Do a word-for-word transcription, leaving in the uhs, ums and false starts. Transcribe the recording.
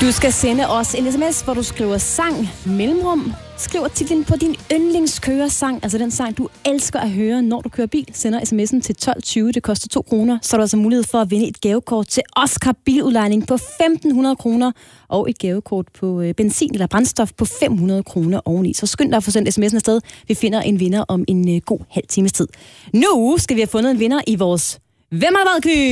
Du skal sende os en sms, hvor du skriver sang mellemrum. Skriver titlen på din yndlingskøresang, altså den sang, du elsker at høre, når du kører bil. Sender sms'en til tolv tyve, det koster to kroner. Så er der altså mulighed for at vinde et gavekort til Oscar biludlejning på femten hundrede kroner og et gavekort på øh, benzin eller brændstof på fem hundrede kroner oveni. Så skynd dig at få sendt sms'en afsted. Vi finder en vinder om en øh, god halv times tid. Nu skal vi have fundet en vinder i vores Hvem har været quiz?